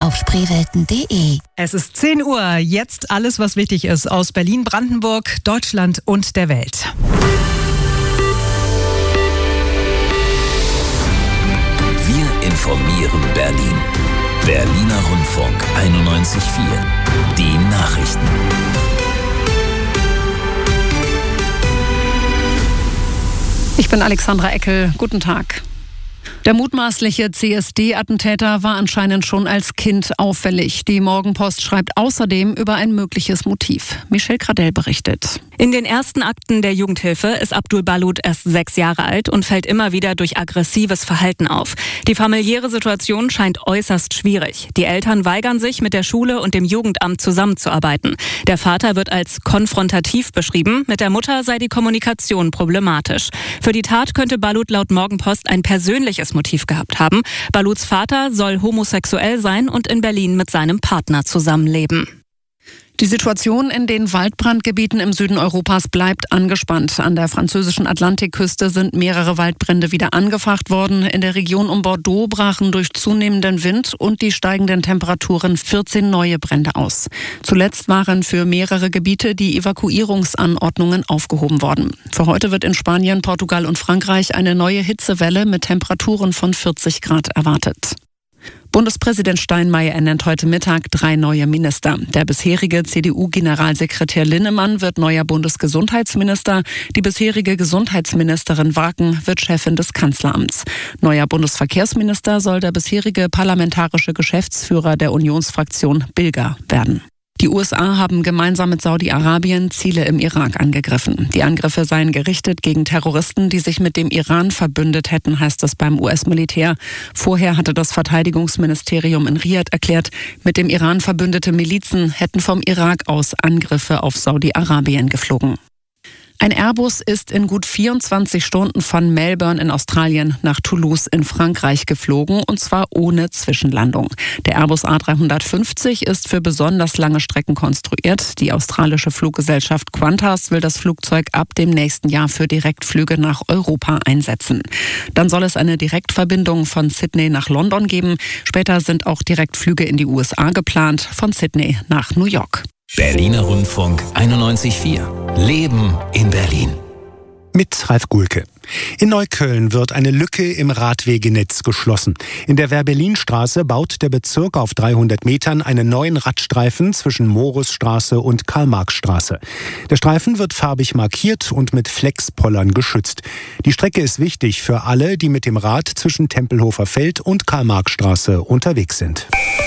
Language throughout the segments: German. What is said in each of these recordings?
auf spreewelten.de. Es ist 10 Uhr. Jetzt alles, was wichtig ist aus Berlin, Brandenburg, Deutschland und der Welt. Wir informieren Berlin. Berliner Rundfunk 91.4. Die Nachrichten. Ich bin Alexandra Eckel. Guten Tag. Der mutmaßliche CSD-Attentäter war anscheinend schon als Kind auffällig. Die Morgenpost schreibt außerdem über ein mögliches Motiv. Michelle Gradell berichtet. In den ersten Akten der Jugendhilfe ist Abdul Balut erst 6 Jahre alt und fällt immer wieder durch aggressives Verhalten auf. Die familiäre Situation scheint äußerst schwierig. Die Eltern weigern sich, mit der Schule und dem Jugendamt zusammenzuarbeiten. Der Vater wird als konfrontativ beschrieben. Mit der Mutter sei die Kommunikation problematisch. Für die Tat könnte Balut laut Morgenpost ein persönliches Motiv gehabt haben. Baluts Vater soll homosexuell sein und in Berlin mit seinem Partner zusammenleben. Die Situation in den Waldbrandgebieten im Süden Europas bleibt angespannt. An der französischen Atlantikküste sind mehrere Waldbrände wieder angefacht worden. In der Region um Bordeaux brachen durch zunehmenden Wind und die steigenden Temperaturen 14 neue Brände aus. Zuletzt waren für mehrere Gebiete die Evakuierungsanordnungen aufgehoben worden. Für heute wird in Spanien, Portugal und Frankreich eine neue Hitzewelle mit Temperaturen von 40 Grad erwartet. Bundespräsident Steinmeier ernennt heute Mittag 3 neue Minister. Der bisherige CDU-Generalsekretär Linnemann wird neuer Bundesgesundheitsminister. Die bisherige Gesundheitsministerin Wagen wird Chefin des Kanzleramts. Neuer Bundesverkehrsminister soll der bisherige parlamentarische Geschäftsführer der Unionsfraktion Bilger werden. Die USA haben gemeinsam mit Saudi-Arabien Ziele im Irak angegriffen. Die Angriffe seien gerichtet gegen Terroristen, die sich mit dem Iran verbündet hätten, heißt es beim US-Militär. Vorher hatte das Verteidigungsministerium in Riad erklärt, mit dem Iran verbündete Milizen hätten vom Irak aus Angriffe auf Saudi-Arabien geflogen. Ein Airbus ist in gut 24 Stunden von Melbourne in Australien nach Toulouse in Frankreich geflogen, und zwar ohne Zwischenlandung. Der Airbus A350 ist für besonders lange Strecken konstruiert. Die australische Fluggesellschaft Qantas will das Flugzeug ab dem nächsten Jahr für Direktflüge nach Europa einsetzen. Dann soll es eine Direktverbindung von Sydney nach London geben. Später sind auch Direktflüge in die USA geplant, von Sydney nach New York. Berliner Rundfunk 91.4. Leben in Berlin. Mit Ralf Gulke. In Neukölln wird eine Lücke im Radwegenetz geschlossen. In der Wehr-Berlin-Straße baut der Bezirk auf 300 Metern einen neuen Radstreifen zwischen Morusstraße und Karl-Marx-Straße. Der Streifen wird farbig markiert und mit Flexpollern geschützt. Die Strecke ist wichtig für alle, die mit dem Rad zwischen Tempelhofer Feld und Karl-Marx-Straße unterwegs sind.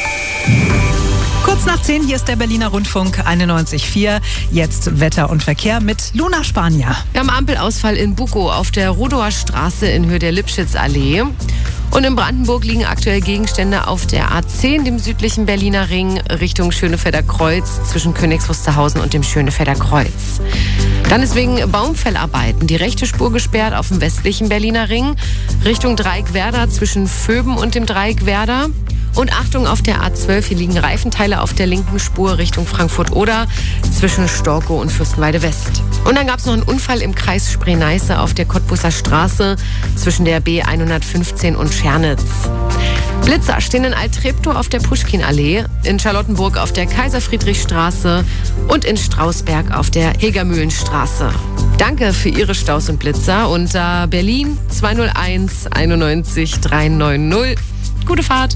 Kurz nach 10, hier ist der Berliner Rundfunk 91.4. Jetzt Wetter und Verkehr mit Luna Spanier. Wir haben Ampelausfall in Bukow auf der Rodower Straße in Höhe der Lipschitzallee. Und in Brandenburg liegen aktuell Gegenstände auf der A10, dem südlichen Berliner Ring, Richtung Schönefelder Kreuz, zwischen Königs Wusterhausen und dem Schönefelder Kreuz. Dann ist wegen Baumfellarbeiten die rechte Spur gesperrt auf dem westlichen Berliner Ring, Richtung Dreieck Werder, zwischen Vöben und dem Dreieck Werder. Und Achtung, auf der A12, hier liegen Reifenteile auf der linken Spur Richtung Frankfurt-Oder zwischen Storkow und Fürstenwalde West. Und dann gab es noch einen Unfall im Kreis Spree-Neiße auf der Cottbusser Straße zwischen der B115 und Schernitz. Blitzer stehen in Alt-Treptow auf der Puschkin-Allee, in Charlottenburg auf der Kaiser-Friedrich-Straße und in Strausberg auf der Hegermühlenstraße. Danke für Ihre Staus und Blitzer unter Berlin 201 91 390. Gute Fahrt.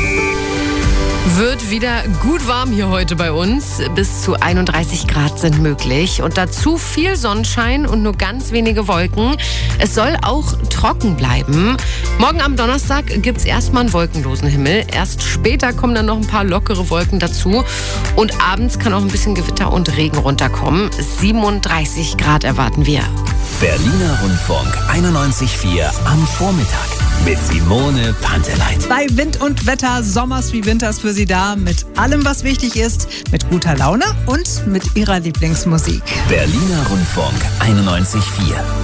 Wird wieder gut warm hier heute bei uns. Bis zu 31 Grad sind möglich. Und dazu viel Sonnenschein und nur ganz wenige Wolken. Es soll auch trocken bleiben. Morgen am Donnerstag gibt es erstmal einen wolkenlosen Himmel. Erst später kommen dann noch ein paar lockere Wolken dazu. Und abends kann auch ein bisschen Gewitter und Regen runterkommen. 37 Grad erwarten wir. Berliner Rundfunk 91.4 am Vormittag. Mit Simone Panteleit. Bei Wind und Wetter, Sommers wie Winters für Sie da. Mit allem, was wichtig ist. Mit guter Laune und mit Ihrer Lieblingsmusik. Berliner Rundfunk 91.4.